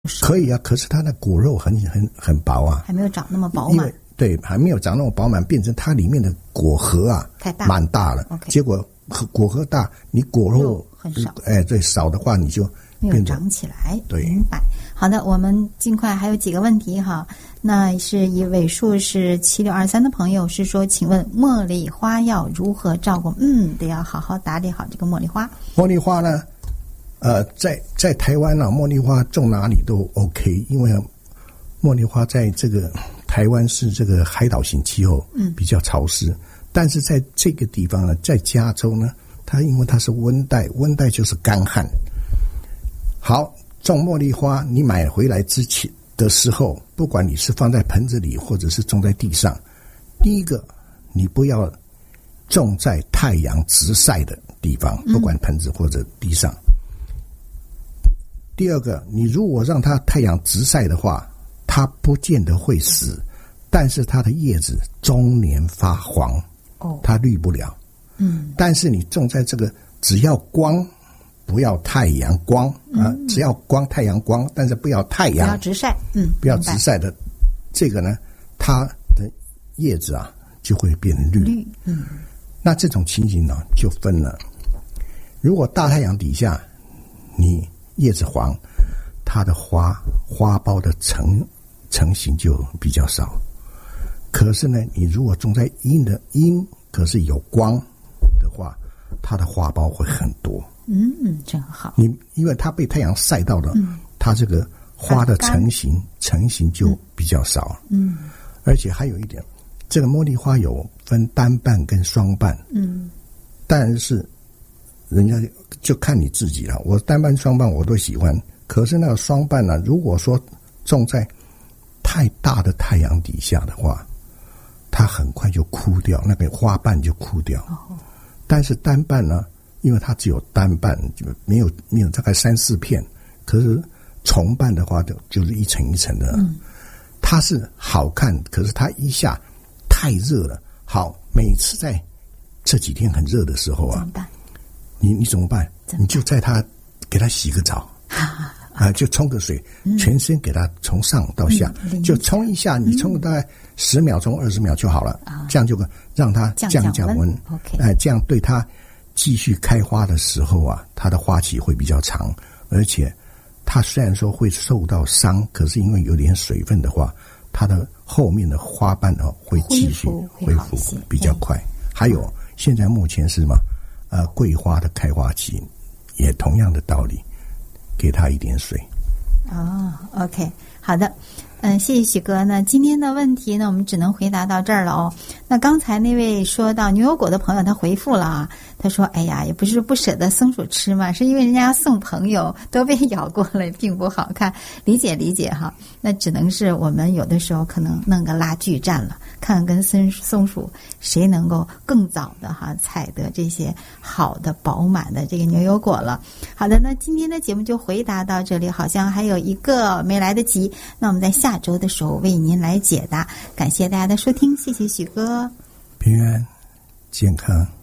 可以啊，可是它的果肉很薄啊， 还没有长那么饱满。 对，还没有长那么饱满，变成它里面的果核啊太大， 蛮大了。 Okay. 结果果核大，你果肉很少。 对，少的话你就没有长起来。 对， 明白。好的，我们尽快还有几个问题哈。那是以尾数是7623的朋友是说，请问茉莉花要如何照顾？得要好好打理好这个茉莉花。 茉莉花呢，在台湾啊，茉莉花种哪里都 OK， 因为茉莉花在这个台湾是这个海岛型气候，比较潮湿。但是在这个地方呢，在加州呢，它因为它是温带，温带就是干旱。好，种茉莉花，你买回来之前的时候，不管你是放在盆子里或者是种在地上，第一个你不要种在太阳直晒的地方，不管盆子或者地上。第二个，你如果让它太阳直晒的话，它不见得会死，但是它的叶子终年发黄，它绿不了。但是你种在这个只要光，不要太阳光啊，只要光太阳光，但是不要太阳， 不要直晒， 不要直晒的这个呢，它的叶子啊就会变绿。那这种情形呢就分了，如果大太阳底下你叶子黄，它的花苞的成型就比较少。可是呢，你如果种在阴，可是有光的话，它的花苞会很多。 真好。 因为它被太阳晒到了，它这个花的成型就比较少。而且还有一点，这个茉莉花有分单瓣跟双瓣。但是人家就看你自己了。我单瓣双瓣我都喜欢，可是那个双瓣呢，如果说种在太大的太阳底下的话，它很快就枯掉，那个花瓣就枯掉。但是单瓣呢，因为它只有单瓣，就没有大概3-4片，可是重瓣的话就是一层一层的。它是好看，可是它一下太热了。好，每次在这几天很热的时候啊，你怎么办？你就在它给它洗个澡就冲个水，全身给它从上到下，就冲一下，你冲大概10秒钟、20秒就好了。这样就让它降温。这样对它继续开花的时候啊，它的花期会比较长，而且它虽然说会受到伤，可是因为有点水分的话，它的后面的花瓣会继续恢复比较快。还有现在目前是什么？桂花的开花期，也同样的道理，给它一点水。 OK， 好的。谢谢许哥。那今天的问题呢，我们只能回答到这儿了哦。那刚才那位说到牛油果的朋友，他回复了啊，他说：“哎呀，也不是不舍得松鼠吃嘛，是因为人家要送朋友，都被咬过了，并不好看。理解哈。那只能是我们有的时候可能弄个拉锯战了，看跟松鼠谁能够更早的采得这些好的饱满的这个牛油果了。好的，那今天的节目就回答到这里，好像还有一个没来得及，那我们在下周的时候为您来解答。感谢大家的收听，谢谢许哥， 平安健康。